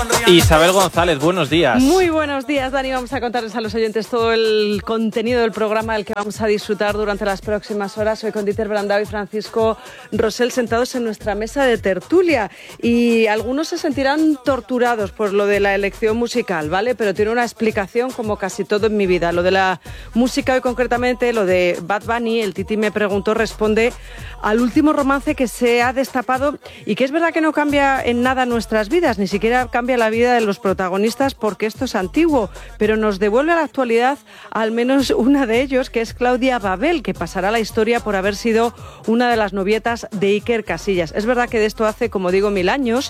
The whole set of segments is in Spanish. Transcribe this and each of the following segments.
Isabel González, buenos días. Muy buenos días, Dani. Vamos a contarles a los oyentes todo el contenido del programa del que vamos a disfrutar durante las próximas horas. Hoy con Dieter Brandao y Francisco Rosell sentados en nuestra mesa de tertulia. Y algunos se sentirán torturados por lo de la elección musical, ¿vale? Pero tiene una explicación, como casi todo en mi vida. Lo de la música, hoy concretamente, lo de Bad Bunny, el Titi me preguntó, responde al último romance que se ha destapado y que es verdad que no cambia en nada nuestras vidas, ni siquiera cambia la vida de los protagonistas porque esto es antiguo, pero nos devuelve a la actualidad al menos una de ellos, que es Claudia Babel, que pasará a la historia por haber sido una de las novietas de Iker Casillas. Es verdad que de esto hace, como digo, 1000 años,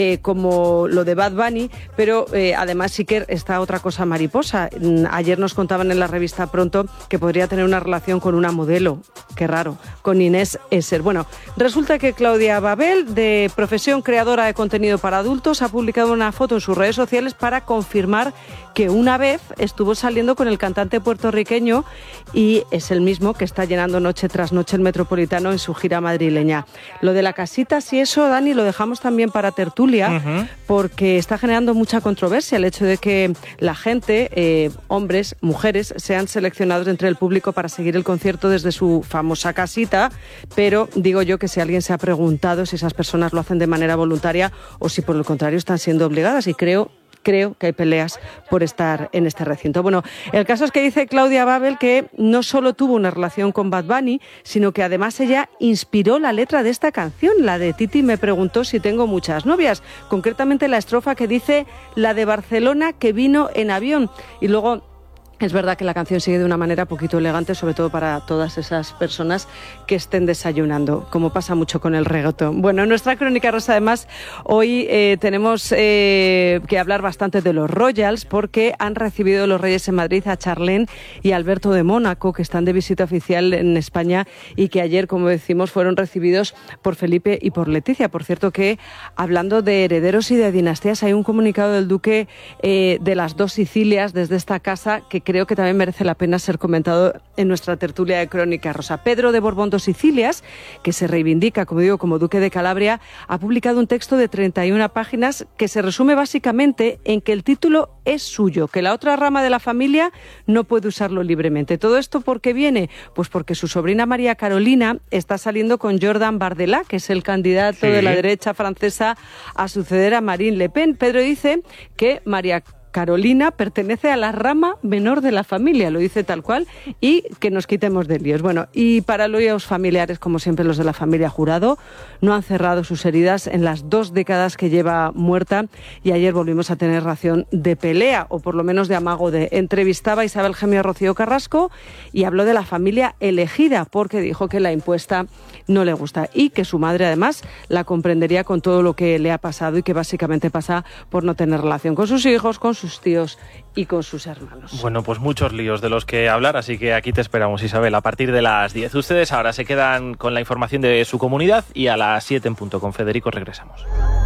como lo de Bad Bunny, pero además Iker está otra cosa mariposa. Ayer nos contaban en la revista Pronto que podría tener una relación con una modelo, qué raro, con Inés Esser. Bueno, resulta que Claudia Babel, de profesión creadora de contenido para adultos, ha publicado una foto en sus redes sociales para confirmar que una vez estuvo saliendo con el cantante puertorriqueño y es el mismo que está llenando noche tras noche el Metropolitano en su gira madrileña. Lo de la casita, si eso, Dani, lo dejamos también para tertulia, porque está generando mucha controversia el hecho de que la gente, hombres, mujeres, sean seleccionados entre el público para seguir el concierto desde su famosa casita, pero digo yo que si alguien se ha preguntado si esas personas lo hacen de manera voluntaria o si por el contrario están siendo obligadas, y creo que hay peleas por estar en este recinto. Bueno, el caso es que dice Claudia Babel que no solo tuvo una relación con Bad Bunny, sino que además ella inspiró la letra de esta canción, la de Titi me preguntó si tengo muchas novias, concretamente la estrofa que dice la de Barcelona que vino en avión, y luego es verdad que la canción sigue de una manera poquito elegante, sobre todo para todas esas personas que estén desayunando, como pasa mucho con el reggaetón. Bueno, en nuestra Crónica Rosa, además, hoy tenemos que hablar bastante de los Royals, porque han recibido los Reyes en Madrid a Charlene y Alberto de Mónaco, que están de visita oficial en España y que ayer, como decimos, fueron recibidos por Felipe y por Leticia. Por cierto que, hablando de herederos y de dinastías, hay un comunicado del duque de las dos Sicilias desde esta casa que creo que también merece la pena ser comentado en nuestra tertulia de Crónica Rosa. Pedro de Borbón dos Sicilias, que se reivindica, como digo, como duque de Calabria, ha publicado un texto de 31 páginas que se resume básicamente en que el título es suyo, que la otra rama de la familia no puede usarlo libremente. ¿Todo esto por qué viene? Pues porque su sobrina María Carolina está saliendo con Jordan Bardella, que es el candidato de la derecha francesa a suceder a Marine Le Pen. Pedro dice que María Carolina pertenece a la rama menor de la familia, lo dice tal cual, y que nos quitemos de líos. Bueno, y para los familiares, como siempre los de la familia Jurado, no han cerrado sus heridas en las 2 décadas que lleva muerta, y ayer volvimos a tener ración de pelea, o por lo menos de amago de. Entrevistaba a Isabel Gemio Rocío Carrasco y habló de la familia elegida, porque dijo que la impuesta no le gusta y que su madre además la comprendería con todo lo que le ha pasado y que básicamente pasa por no tener relación con sus hijos, con sus tíos y con sus hermanos. Bueno, pues muchos líos de los que hablar, así que aquí te esperamos, Isabel, a partir de las 10. Ustedes ahora se quedan con la información de su comunidad y a las 7 en punto con Federico regresamos.